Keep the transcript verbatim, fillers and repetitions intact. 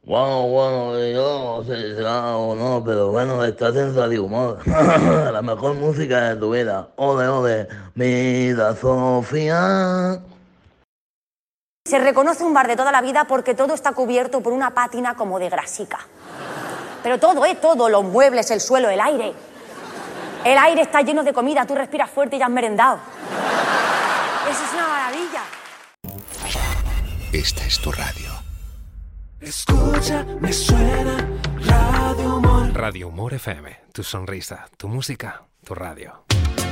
Bueno, bueno, yo no sé si será o no, pero bueno, estás en Radio Humor. La mejor música de tu vida. Ole, ole. Mira, Sofía. Se reconoce un bar de toda la vida porque todo está cubierto por una pátina como de grasica. Pero todo, ¿eh? Todo. Los muebles, el suelo, el aire. El aire está lleno de comida. Tú respiras fuerte y ya has merendado. Eso es una maravilla. Esta es tu radio. Escucha, me suena Radio Humor. Radio Humor F M. Tu sonrisa, tu música, tu radio.